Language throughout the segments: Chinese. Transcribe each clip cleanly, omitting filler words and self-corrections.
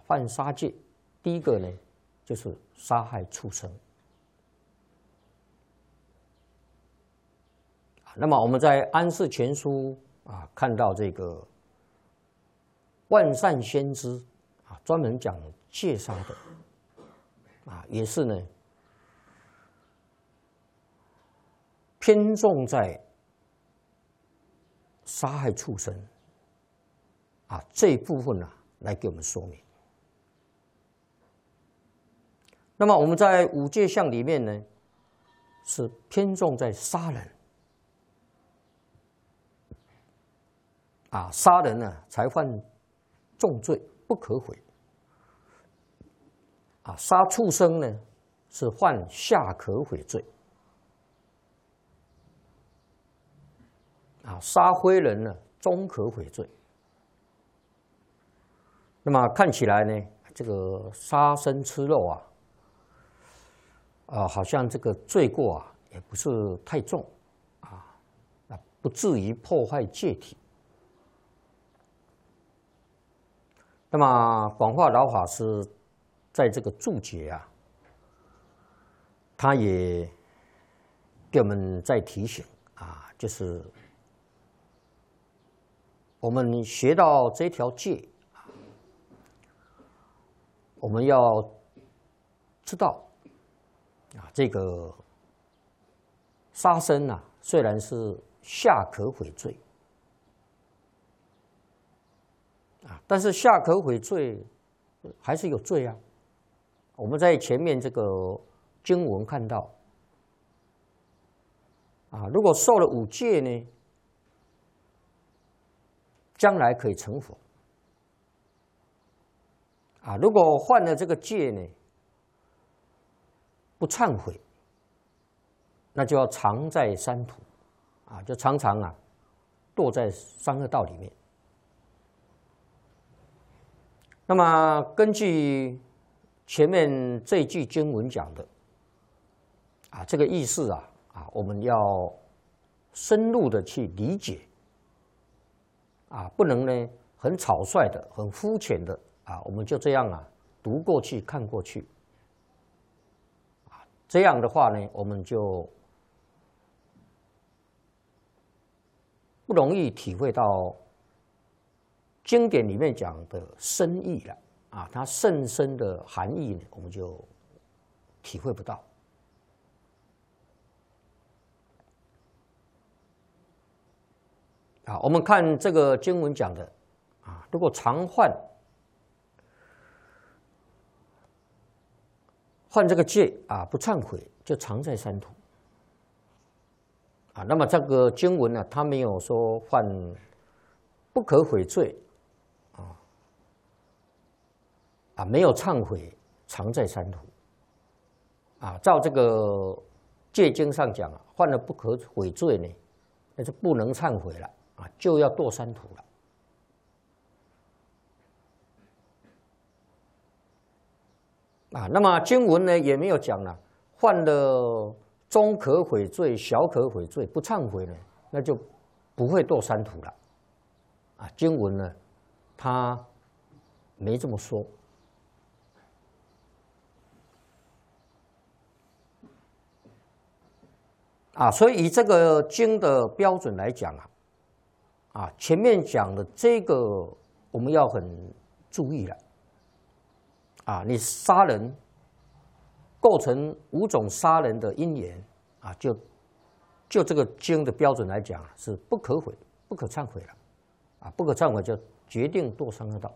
犯杀戒，第一个呢就是杀害畜生。那么我们在《安世全书》看到这个万善先知专门讲戒杀的也是呢偏重在杀害畜生这一部分来给我们说明。那么我们在五戒相里面呢，是偏重在杀人杀人呢才犯重罪，不可毁杀畜生呢是犯下可毁罪杀非人呢中可毁罪。那么看起来呢，这个杀生吃肉好像这个罪过也不是太重不至于破坏戒体。那么广化老法师在这个注解他也给我们在提醒就是我们学到这条戒我们要知道这个杀生虽然是下可毁罪但是下可毁罪还是有罪我们在前面这个经文看到如果受了五戒呢，将来可以成佛如果犯了这个戒呢，不忏悔，那就要常在三途就常常堕在三恶道里面。那么根据前面这一句经文讲的这个意思我们要深入的去理解不能呢很草率的、很肤浅的我们就这样读过去、看过去这样的话呢，我们就不容易体会到经典里面讲的深意了它甚深的含义呢，我们就体会不到我们看这个经文讲的如果常犯这个戒不忏悔，就常在三途那么这个经文呢，它没有说犯不可悔罪没有忏悔，常在三途照这个戒经上讲犯了不可悔罪呢，那就不能忏悔了就要堕三途了那么经文呢也没有讲犯了中可悔罪、小可悔罪不忏悔呢，那就不会堕三途了经文呢它没这么说所以以这个经的标准来讲前面讲的这个我们要很注意了你杀人构成5种杀人的因缘就这个经的标准来讲是不可悔、不可忏悔了不可忏悔就决定堕三恶道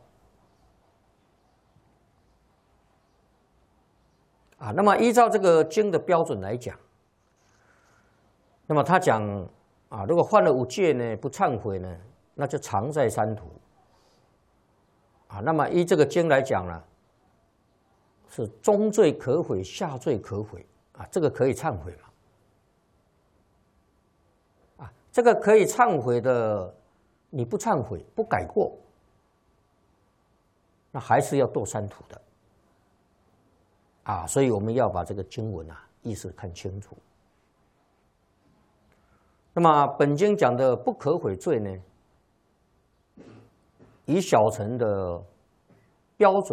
那么依照这个经的标准来讲，那么他讲如果犯了五戒呢，不忏悔呢，那就常在三途那么依这个经来讲呢，是中罪可悔，下罪可悔这个可以忏悔嘛这个可以忏悔的，你不忏悔不改过，那还是要堕三途的所以我们要把这个经文意思看清楚。那么本经讲的不可悔罪呢，以小乘的标准